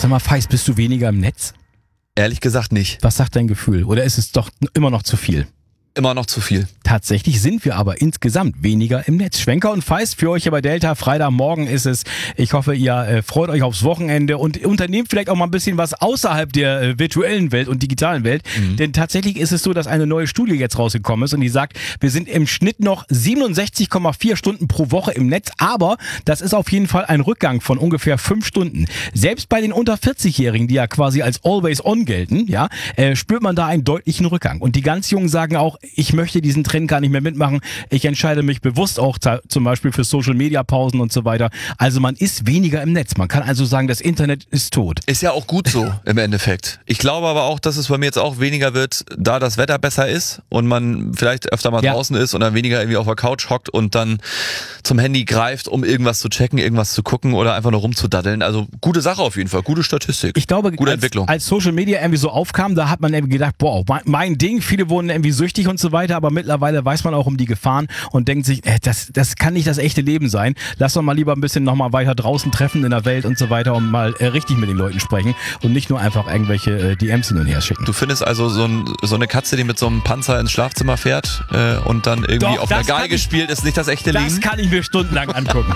Sag mal, Feist, bist du weniger im Netz? Ehrlich gesagt nicht. Was sagt dein Gefühl? Oder ist es doch immer noch zu viel? Immer noch zu viel. Tatsächlich sind wir aber insgesamt weniger im Netz. Schwenker und Feist für euch hier bei Delta. Freitagmorgen ist es. Ich hoffe, ihr freut euch aufs Wochenende und unternehmt vielleicht auch mal ein bisschen was außerhalb der virtuellen Welt und digitalen Welt. Denn tatsächlich ist es so, dass eine neue Studie jetzt rausgekommen ist und die sagt, wir sind im Schnitt noch 67,4 Stunden pro Woche im Netz. Aber das ist auf jeden Fall ein Rückgang von ungefähr 5 Stunden. Selbst bei den unter 40-Jährigen, die ja quasi als always on gelten, ja, spürt man da einen deutlichen Rückgang. Und die ganz Jungen sagen auch, ich möchte diesen Trend gar nicht mehr mitmachen. Ich entscheide mich bewusst auch zum Beispiel für Social-Media-Pausen und so weiter. Also man ist weniger im Netz. Man kann also sagen, das Internet ist tot. Ist ja auch gut so im Endeffekt. Ich glaube aber auch, dass es bei mir jetzt auch weniger wird, da das Wetter besser ist und man vielleicht öfter mal draußen ist und dann weniger irgendwie auf der Couch hockt und dann zum Handy greift, um irgendwas zu checken, irgendwas zu gucken oder einfach nur rumzudaddeln. Also gute Sache auf jeden Fall, gute Statistik. Ich glaube, gute Entwicklung. Als Social Media irgendwie so aufkam, da hat man irgendwie gedacht, boah, mein Ding, viele wurden irgendwie süchtig und so weiter, aber mittlerweile weiß man auch um die Gefahren und denkt sich, das kann nicht das echte Leben sein. Lass doch mal lieber ein bisschen nochmal weiter draußen treffen in der Welt und so weiter und mal richtig mit den Leuten sprechen und nicht nur einfach irgendwelche DMs hin und her schicken. Du findest also so eine Katze, die mit so einem Panzer ins Schlafzimmer fährt und dann irgendwie auf einer Geige spielt, ist nicht das echte Leben? Das kann ich mir stundenlang angucken.